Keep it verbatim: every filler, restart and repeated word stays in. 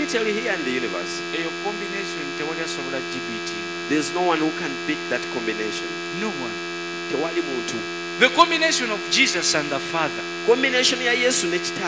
tell you here in the universe, eyo combination tewali asobola gbt. there's no one who can beat that combination. No one. Tewali muntu. The combination of Jesus and the Father Combination ya Yesu ne Kitaawe